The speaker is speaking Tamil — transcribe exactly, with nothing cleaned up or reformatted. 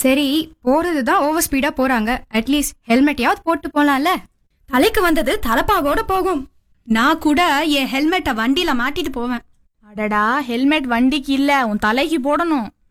சரி, போறதுதான் ஓவர் ஸ்பீடா போறாங்க, அட்லீஸ்ட் ஹெல்மெட்யாவது போட்டு போலாம்ல. தலைக்கு வந்தது தலப்பாவோட போகும். நான் கூட என் ஹெல்மெட்டை வண்டியில மாட்டிட்டு போவேன். அடடா, ஹெல்மெட் வண்டிக்கு இல்ல, உன் தலைக்கு போடணும்.